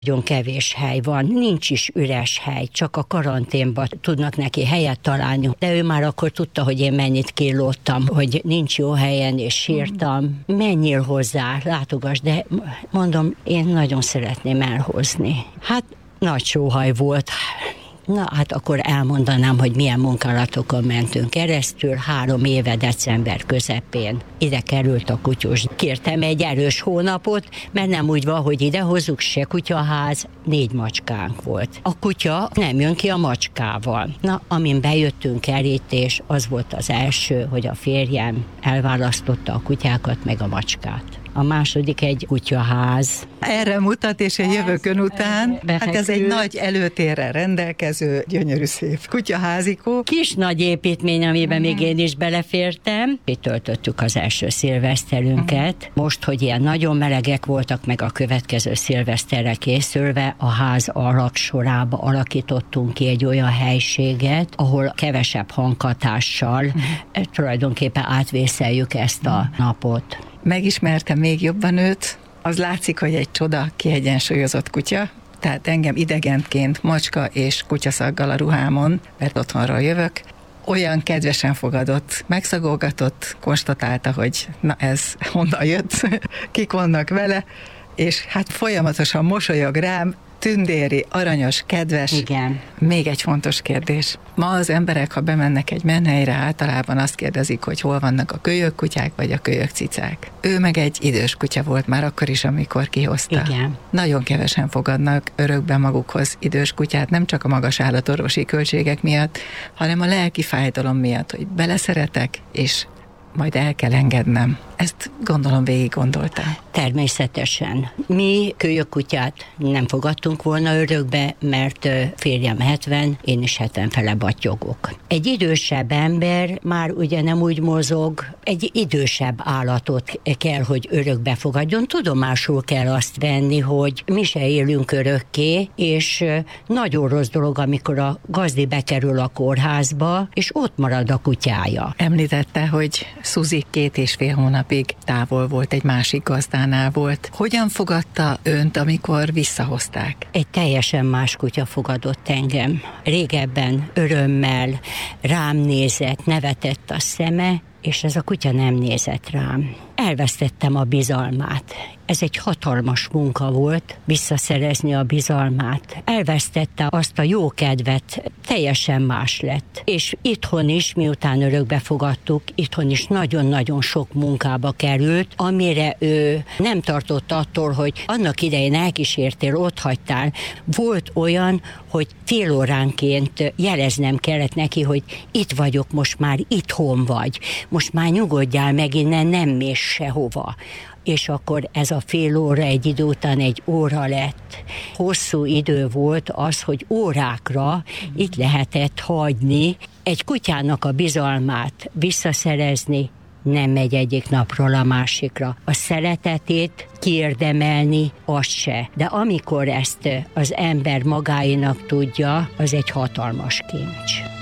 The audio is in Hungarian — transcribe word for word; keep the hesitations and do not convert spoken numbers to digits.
Nagyon kevés hely van, nincs is üres hely, csak a karanténban tudnak neki helyet találni. De ő már akkor tudta, hogy én mennyit kínlódtam, hogy nincs jó helyen, és sírtam. Menjél hozzá, látogass, de mondom, én nagyon szeretném elhozni. Hát nagy sóhaj volt. Na, hát akkor elmondanám, hogy milyen munkálatokon mentünk keresztül. Három éve december közepén ide került a kutyus. Kértem egy erős hónapot, mert nem úgy van, hogy ide hozzuk, se kutyaház, négy macskánk volt. A kutya nem jön ki a macskával. Na, amin bejöttünk kerítés, az volt az első, hogy a férjem elválasztotta a kutyákat meg a macskát. A második egy kutyaház. Erre mutat, és a jövőkön után, hát ez egy nagy előtérrel rendelkező, gyönyörű szép kutyaházikó. Kis nagy építmény, amiben uh-huh. még én is belefértem. Itt töltöttük az első szilveszterünket. Uh-huh. Most, hogy ilyen nagyon melegek voltak, meg a következő szilveszterre készülve, a ház alaksorába alakítottunk ki egy olyan helységet, ahol kevesebb hanghatással uh-huh. tulajdonképpen átvészeljük ezt a uh-huh. napot. Megismertem még jobban őt, az látszik, hogy egy csoda kiegyensúlyozott kutya, tehát engem idegentként macska és kutyaszaggal a ruhámon, mert otthonról jövök, olyan kedvesen fogadott, megszagolgatott, konstatálta, hogy na ez honnan jött, kik vannak vele, és hát folyamatosan mosolyog rám, tündéri, aranyos, kedves. Igen. Még egy fontos kérdés. Ma az emberek, ha bemennek egy menhelyre, általában azt kérdezik, hogy hol vannak a kölyökkutyák, vagy a kölyökcicák. Ő meg egy idős kutya volt már akkor is, amikor kihozta. Igen. Nagyon kevesen fogadnak örökbe magukhoz idős kutyát, nem csak a magas állatorvosi költségek miatt, hanem a lelki fájdalom miatt, hogy beleszeretek, és majd el kell engednem. Ezt gondolom végig gondoltál. Természetesen. Mi kölyökkutyát nem fogadtunk volna örökbe, mert férjem hetven, én is hetven fele battyogok. Egy idősebb ember már ugye nem úgy mozog, egy idősebb állatot kell, hogy örökbe fogadjon. Tudomásul kell azt venni, hogy mi se élünk örökké, és nagyon rossz dolog, amikor a gazdi bekerül a kórházba, és ott marad a kutyája. Említette, hogy Szuzi két és fél hónapig távol volt, egy másik gazdánál volt. Hogyan fogadta önt, amikor visszahozták? Egy teljesen más kutya fogadott engem. Régebben örömmel rám nézett, nevetett a szeme, és ez a kutya nem nézett rám. Elvesztettem a bizalmát. Ez egy hatalmas munka volt, visszaszerezni a bizalmát. Elvesztette azt a jó kedvet, teljesen más lett. És itthon is, miután örökbe fogadtuk, itthon is nagyon-nagyon sok munkába került, amire ő nem tartott attól, hogy annak idején elkísértél, otthagytál. Volt olyan, hogy fél óránként jeleznem kellett neki, hogy itt vagyok, most már itthon vagy. Most már nyugodjál meg, innen nem mész sehova. És akkor ez a fél óra egy idő után egy óra lett. Hosszú idő volt az, hogy órákra itt lehetett hagyni. Egy kutyának a bizalmát visszaszerezni nem megy egyik napról a másikra. A szeretetét kiérdemelni, az se. De amikor ezt az ember magáénak tudja, az egy hatalmas kincs.